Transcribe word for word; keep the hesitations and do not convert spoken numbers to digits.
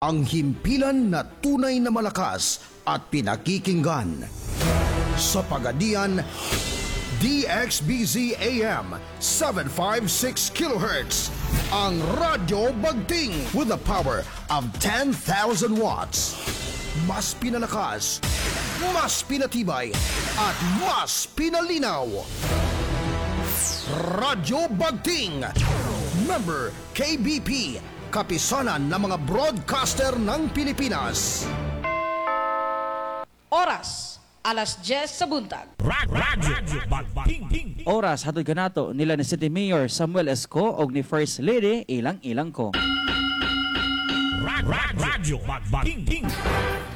Ang himpilan na tunay na malakas at pinakikinggan. Sa Pagadian, D X B Z A M seven fifty-six kilohertz. Ang Radyo Bagting with the power of ten thousand watts. Mas pinalakas, mas pinatibay, at mas pinalinaw. Radyo Bagting. Member K B P. Kapisanan ng mga broadcaster ng Pilipinas. Oras, alas diyes sa buntag. Radyo Bagting. Oras hatod kanato nila ni City Mayor Samuel Esco og ni First Lady Ilang Ilang ko. Radyo Bagting.